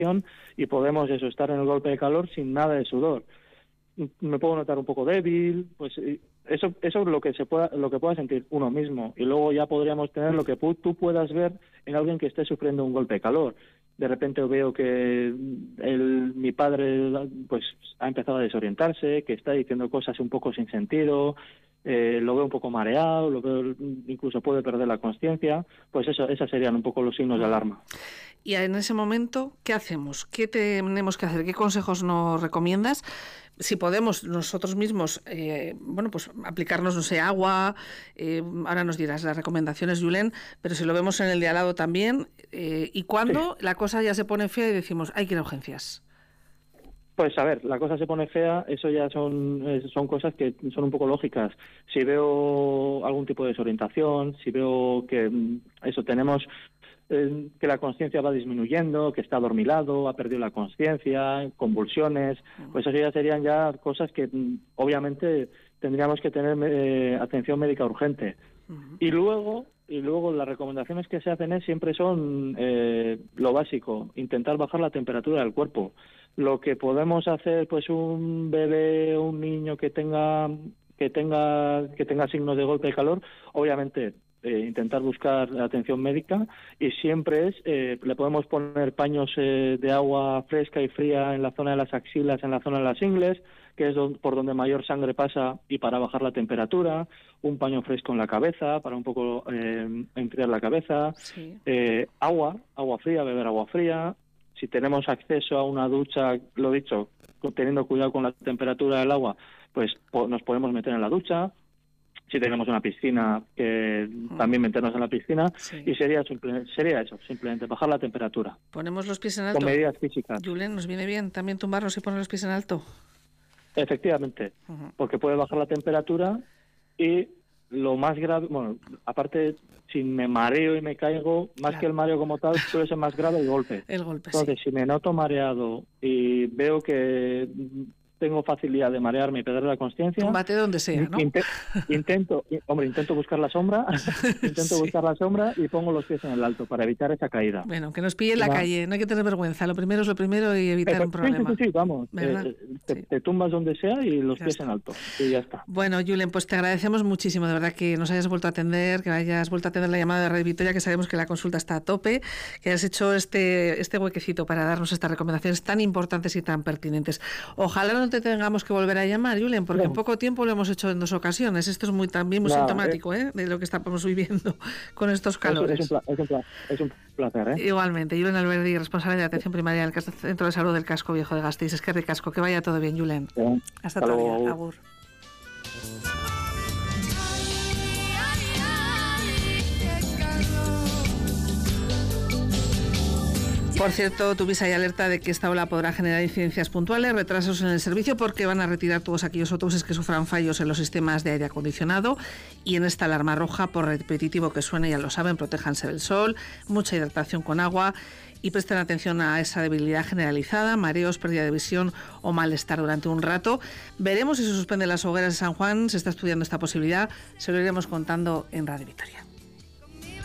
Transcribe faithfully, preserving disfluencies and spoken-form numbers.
respiración y podemos eso, estar en el golpe de calor sin nada de sudor. Me puedo notar un poco débil, pues eso eso es lo que se pueda lo que pueda sentir uno mismo, y luego ya podríamos tener lo que tú puedas ver en alguien que esté sufriendo un golpe de calor. De repente veo que el, mi padre pues ha empezado a desorientarse, que está diciendo cosas un poco sin sentido, eh, lo veo un poco mareado, lo veo, incluso puede perder la consciencia. Pues eso, esos serían un poco los signos de alarma. Y en ese momento, ¿qué hacemos? ¿Qué tenemos que hacer? ¿Qué consejos nos recomiendas? Si podemos nosotros mismos, eh, bueno, pues aplicarnos, no sé, agua, eh, ahora nos dirás las recomendaciones, Julen, pero si lo vemos en el de al lado también, eh, ¿y cuándo sí. la cosa ya se pone fea y decimos, hay que ir a urgencias? Pues a ver, la cosa se pone fea, eso ya son, son cosas que son un poco lógicas. Si veo algún tipo de desorientación, si veo que eso tenemos... que la consciencia va disminuyendo, que está adormilado, ha perdido la consciencia, convulsiones, pues eso ya serían ya cosas que obviamente tendríamos que tener eh, atención médica urgente. Uh-huh. Y luego y luego las recomendaciones que se hacen es, siempre son eh, lo básico, intentar bajar la temperatura del cuerpo. Lo que podemos hacer, pues un bebé o un niño que tenga que tenga que tenga signos de golpe de calor, obviamente Eh, intentar buscar atención médica, y siempre es, eh, le podemos poner paños eh, de agua fresca y fría en la zona de las axilas, en la zona de las ingles, que es don, por donde mayor sangre pasa, y para bajar la temperatura, un paño fresco en la cabeza para un poco eh, enfriar la cabeza, sí. eh, agua, agua fría, beber agua fría. Si tenemos acceso a una ducha, lo dicho, teniendo cuidado con la temperatura del agua, pues po- nos podemos meter en la ducha. Si tenemos una piscina, que uh-huh. también meternos en la piscina, sí. y sería simple, sería eso, simplemente bajar la temperatura. Ponemos los pies en alto. Con medidas físicas. Julen, ¿nos viene bien también tumbarnos y poner los pies en alto? Efectivamente, uh-huh. porque puede bajar la temperatura, y lo más grave, bueno, aparte, si me mareo y me caigo, más claro. que el mareo como tal, suele ser más grave el golpe. El golpe, Entonces, sí. si me noto mareado y veo que tengo facilidad de marearme y perder la consciencia, túmbate donde sea, ¿no? Int- intento, hombre, intento buscar la sombra, intento sí. buscar la sombra y pongo los pies en el alto para evitar esa caída. Bueno, que nos pille en la ¿no? calle, no hay que tener vergüenza, lo primero es lo primero y evitar Pero, un problema. Sí, sí, sí, vamos, eh, te, sí. te tumbas donde sea y los ya pies está. en alto, y ya está. Bueno, Julen, pues te agradecemos muchísimo, de verdad, que nos hayas vuelto a atender, que hayas vuelto a atender la llamada de Radio Vitoria, que sabemos que la consulta está a tope, que hayas hecho este, este huequecito para darnos estas recomendaciones tan importantes y tan pertinentes. Ojalá no te tengamos que volver a llamar, Julen, porque no. en poco tiempo lo hemos hecho en dos ocasiones. Esto es muy también muy no, sintomático eh, de lo que estamos viviendo con estos calores. Es un, es un, placer, es un placer ¿eh? Igualmente, Julen Alberdi, responsable de atención primaria del Centro de Salud del Casco Viejo de Gasteiz. Es que ricasco, que vaya todo bien, Julen. Sí. Hasta otro día. Agur. Por cierto, tuviste ahí alerta de que esta ola podrá generar incidencias puntuales, retrasos en el servicio, porque van a retirar todos aquellos autobuses que sufran fallos en los sistemas de aire acondicionado. Y en esta alarma roja, por repetitivo que suene, ya lo saben, protéjanse del sol, mucha hidratación con agua y presten atención a esa debilidad generalizada, mareos, pérdida de visión o malestar durante un rato. Veremos si se suspenden las hogueras de San Juan, se está estudiando esta posibilidad, se lo iremos contando en Radio Vitoria.